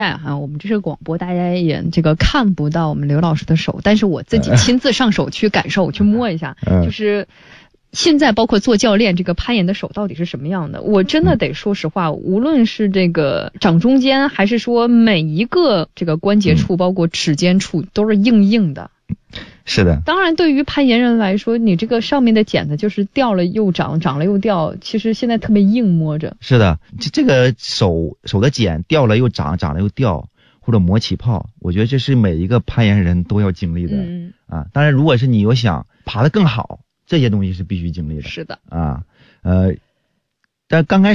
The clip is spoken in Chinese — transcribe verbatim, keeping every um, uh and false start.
哈，我们这是广播，大家也这个看不到我们刘老师的手，但是我自己亲自上手去感受，去摸一下，就是现在包括做教练，这个攀岩的手到底是什么样的？我真的得说实话，无论是这个掌中间，还是说每一个这个关节处，包括指尖处，都是硬硬的。 是的， 当然对于攀岩人来说，你这个上面的茧子就是掉了又长，长了又掉，其实现在特别硬摸着。 是的，这这个手手的茧掉了又长，长了又掉，或者磨起泡，我觉得这是每一个攀岩人都要经历的、嗯、啊。当然，如果是你有想爬得更好，这些东西是必须经历的。 是的， 啊，呃，但刚开始。